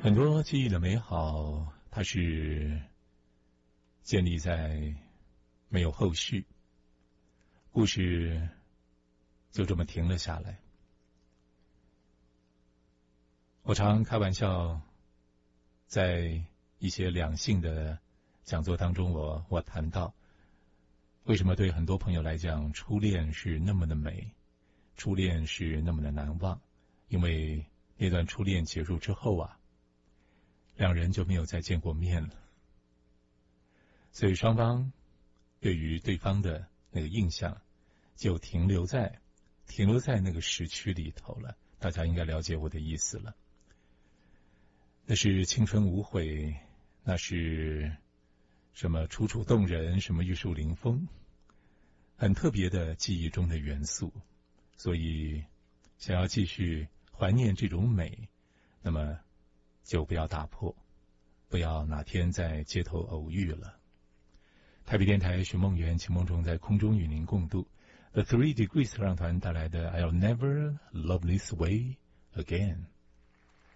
很多记忆的美好，它是建立在没有后续，故事就这么停了下来。我常开玩笑，在一些两性的讲座当中，我谈到，为什么对很多朋友来讲，初恋是那么的美，初恋是那么的难忘，因为那段初恋结束之后啊，两人就没有再见过面了，所以双方对于对方的那个印象就停留在那个时区里头了。大家应该了解我的意思了。那是青春无悔，那是什么楚楚动人，什么玉树临风，很特别的记忆中的元素。所以想要继续怀念这种美，那么就不要打破，不要哪天在街头偶遇了。台北电台寻梦园，秦梦中在空中与您共度 The 3 Degrees 合唱团带来的 I'll Never Love This Way Again。